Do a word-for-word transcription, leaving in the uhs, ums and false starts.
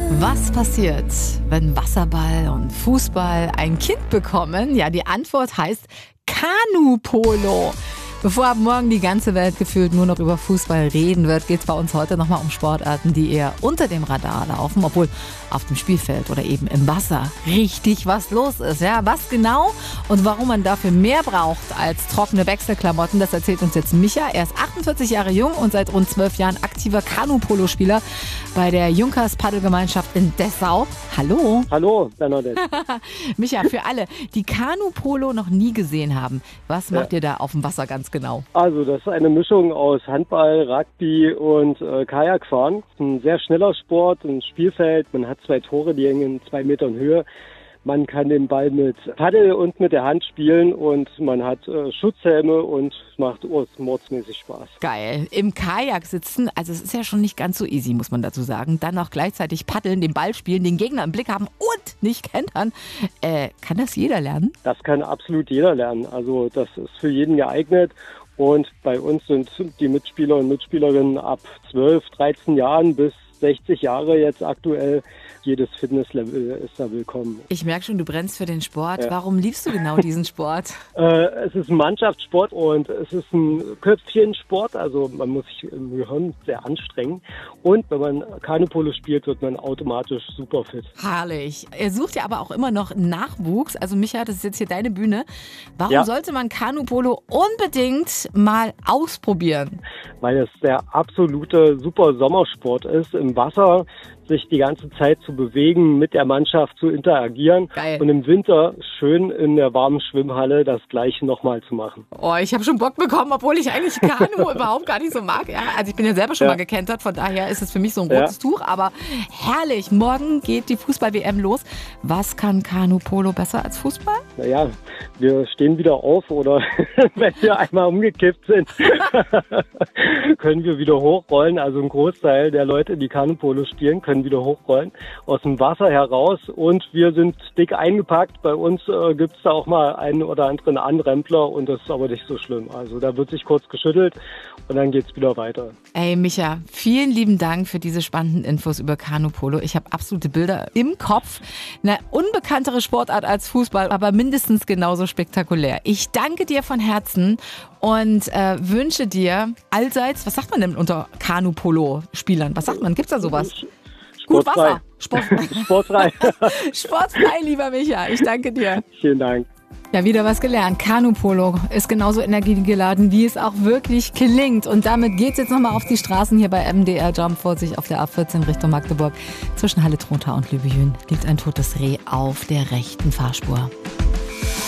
Was passiert, wenn Wasserball und Fußball ein Kind bekommen? Ja, die Antwort heißt Kanupolo. Bevor ab morgen die ganze Welt gefühlt nur noch über Fußball reden wird, geht es bei uns heute nochmal um Sportarten, die eher unter dem Radar laufen, obwohl auf dem Spielfeld oder eben im Wasser richtig was los ist. Ja, was genau und warum man dafür mehr braucht als trockene Wechselklamotten, das erzählt uns jetzt Micha. Er ist achtundvierzig Jahre jung und seit rund zwölf Jahren aktiver Kanu-Polo-Spieler bei der Junkers Paddelgemeinschaft in Dessau. Hallo. Hallo, Bernadette. Micha, für alle, die Kanu-Polo noch nie gesehen haben, was macht Ja. ihr da auf dem Wasser ganz genau? Also das ist eine Mischung aus Handball, Rugby und äh, Kajakfahren. Ein sehr schneller Sport, ein Spielfeld. Man hat zwei Tore, die hängen in zwei Metern Höhe. Man kann den Ball mit Paddel und mit der Hand spielen und man hat äh, Schutzhelme und macht mordsmäßig Spaß. Geil. Im Kajak sitzen, also es ist ja schon nicht ganz so easy, muss man dazu sagen. Dann auch gleichzeitig paddeln, den Ball spielen, den Gegner im Blick haben und nicht kentern. Äh, kann das jeder lernen? Das kann absolut jeder lernen. Also das ist für jeden geeignet. Und bei uns sind die Mitspieler und Mitspielerinnen ab zwölf, dreizehn Jahren bis sechzig Jahre jetzt aktuell. Jedes Fitnesslevel ist da willkommen. Ich merke schon, du brennst für den Sport. Ja. Warum liebst du genau diesen Sport? Äh, es ist ein Mannschaftssport und es ist ein Köpfchensport. Also man muss sich im Gehirn sehr anstrengen. Und wenn man Kanupolo spielt, wird man automatisch super fit. Herrlich. Er sucht ja aber auch immer noch Nachwuchs. Also Micha, das ist jetzt hier deine Bühne. Warum Ja. sollte man Kanupolo unbedingt mal ausprobieren? Weil es der absolute super Sommersport ist, im Wasser sich die ganze Zeit zu bewegen, mit der Mannschaft zu interagieren. Geil. Und im Winter schön in der warmen Schwimmhalle das Gleiche nochmal zu machen. Oh, ich habe schon Bock bekommen, obwohl ich eigentlich Kanu überhaupt gar nicht so mag. Ja, also ich bin ja selber schon Ja. mal gekentert, von daher ist es für mich so ein Ja. rotes Tuch. Aber herrlich, morgen geht die Fußball-W M los. Was kann Kanu-Polo besser als Fußball? Naja, wir stehen wieder auf oder wenn wir einmal umgekippt sind, können wir wieder hochrollen. Also ein Großteil der Leute, die Kanupolo spielen, können wieder hochrollen aus dem Wasser heraus. Und wir sind dick eingepackt. Bei uns äh, gibt es da auch mal einen oder anderen Anrempler und das ist aber nicht so schlimm. Also da wird sich kurz geschüttelt und dann geht's wieder weiter. Ey, Micha, vielen lieben Dank für diese spannenden Infos über Kanu-Polo. Ich habe absolute Bilder im Kopf. Eine unbekanntere Sportart als Fußball, aber mindestens genauso spektakulär. Ich danke dir von Herzen und äh, wünsche dir allseits, was sagt man denn unter Kanu-Polo-Spielern? Was sagt man? Gibt's da sowas? Gut Wasser. Sportfrei. Sportfrei. Sportfrei. Sportfrei, lieber Micha. Ich danke dir. Vielen Dank. Ja, wieder was gelernt. Kanu-Polo ist genauso energiegeladen, wie es auch wirklich klingt. Und damit geht's jetzt nochmal auf die Straßen hier bei M D R Jump. Vorsicht auf der A vierzehn Richtung Magdeburg. Zwischen Halle Trotha und Lübejün liegt ein totes Reh auf der rechten Fahrspur.